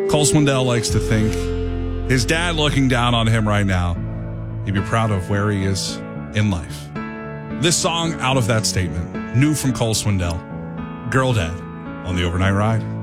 Cole Swindell likes to think his dad looking down on him right now, he'd be proud of where he is in life. This song out of that statement, new from Cole Swindell, Girl Dad on the Overnight Ride.